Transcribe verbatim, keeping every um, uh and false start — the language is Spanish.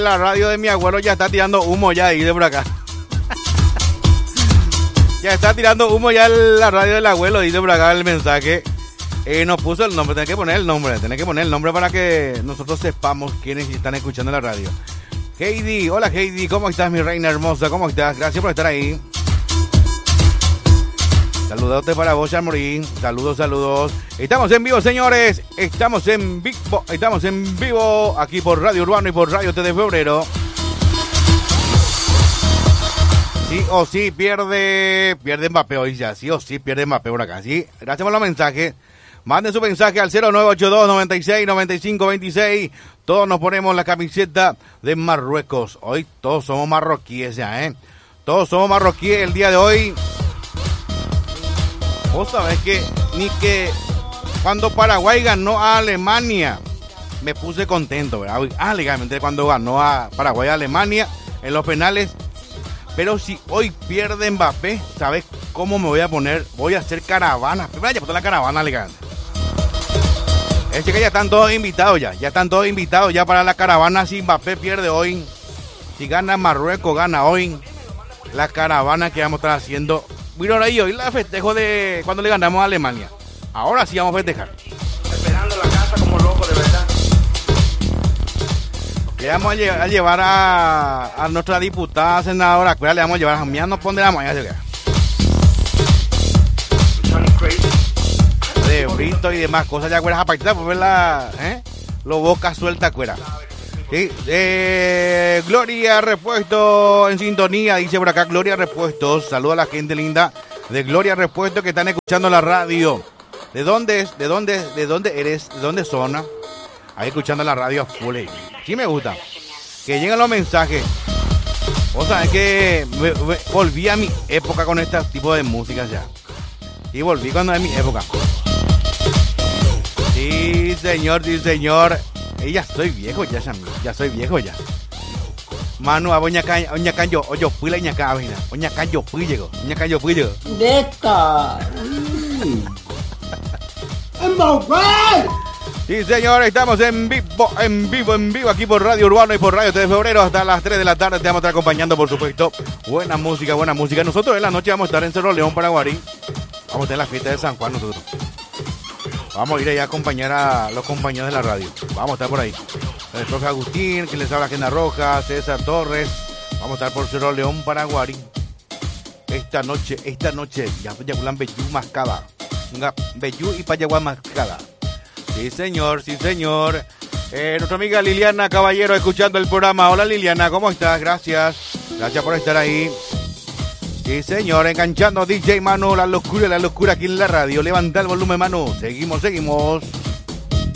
La radio de mi abuelo ya está tirando humo ya ahí de por acá. Ya está tirando humo ya la radio del abuelo, dice por acá el mensaje. Eh, nos puso el nombre, tenés que poner el nombre, tenés que poner el nombre para que nosotros sepamos quiénes están escuchando la radio. Heidi, hola Heidi, ¿cómo estás mi reina hermosa? ¿Cómo estás? Gracias por estar ahí. Saludote para vos, Charmorín. Saludos, saludos. Estamos en vivo, señores. Estamos en vivo, estamos en vivo aquí por Radio Urbano y por Radio T de Febrero. Sí o sí pierde, pierde Mbappé hoy ya. Sí o sí pierde Mbappé por acá. Sí, gracias por los mensajes. Manden su mensaje al cero nueve ocho dos, noventa y seis, noventa y cinco, veintiséis. Todos nos ponemos la camiseta de Marruecos. Hoy todos somos marroquíes ya, ¿eh? Todos somos marroquíes el día de hoy. Vos sabés que ni que cuando Paraguay ganó a Alemania, me puse contento, ¿verdad? Ah, legalmente cuando ganó a Paraguay a Alemania en los penales. Pero si hoy pierde Mbappé, ¿sabes cómo me voy a poner? Voy a hacer caravana. Primero ya puesto la caravana legal. Es que ya están todos invitados ya. Ya están todos invitados ya para la caravana. Si Mbappé pierde hoy, si gana Marruecos, gana hoy, la caravana que vamos a estar haciendo. Miren ahí, hoy la festejo de cuando le ganamos a Alemania. Ahora sí vamos a festejar. Esperando la casa como loco, de verdad. Le vamos a, lle a llevar a, a nuestra diputada senadora. Cuida, le vamos a llevar a mí, nos pondremos allá. De brito y demás cosas, ya cueras a partir por verla, ¿eh? Lo boca suelta, cuera. Sí, eh, Gloria Repuesto en sintonía, dice por acá Gloria Repuestos. Saluda a la gente linda de Gloria Repuestos que están escuchando la radio. ¿De dónde es? ¿De dónde? ¿De dónde eres? ¿De dónde son? Ahí escuchando la radio full. Sí me gusta. Que lleguen los mensajes. O sea, es que me, me, volví a mi época con este tipo de música ya. Y volví cuando es mi época. Sí, señor, sí, señor. Eh, ya soy viejo ya, ya soy viejo ya. Manu, a oña caño, oña caño, oyo pila oña cabina, oña caño píllego, oña caño píllego. Deta. Sí, señor, estamos en vivo, en vivo, en vivo aquí por Radio Urbano y por Radio T de Febrero hasta las tres de la tarde. Te vamos a estar acompañando, por supuesto. Buena música, buena música. Nosotros en la noche vamos a estar en Cerro León, Paraguarí. Vamos a estar en la fiesta de San Juan nosotros. Vamos a ir allá a acompañar a los compañeros de la radio. Vamos a estar por ahí. El profe Agustín, que les habla Agenda Roja, César Torres. Vamos a estar por Cerro León, Paraguarí. Esta noche, esta noche, ya Payaguán Bellú Mascada. Bellú y Payaguán Mascada. Sí, señor, sí, señor. Eh, nuestra amiga Liliana Caballero escuchando el programa. Hola, Liliana, ¿cómo estás? Gracias. Gracias por estar ahí. Sí, señor, enganchando D J Manu, la locura, la locura aquí en la radio. Levanta el volumen, Manu. Seguimos, seguimos.